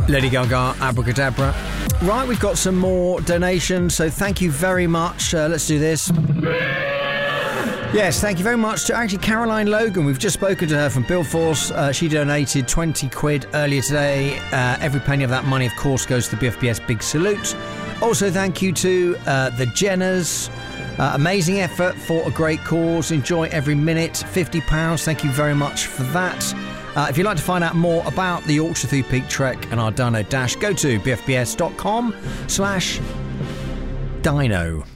Lady Gaga, Abracadabra. Right, we've got some more donations, so thank you very much. Let's do this. Yes, thank you very much to actually Caroline Logan. We've just spoken to her from Billforce. She donated 20 quid earlier today. Every penny of that money, of course, goes to the BFBS Big Salute. Also, thank you to the Jenners. Amazing effort for a great cause. Enjoy every minute. £50. Thank you very much for that. If you'd like to find out more about the Yorkshire Through Peak Trek and our Dino Dash, go to bfbs.com/dino.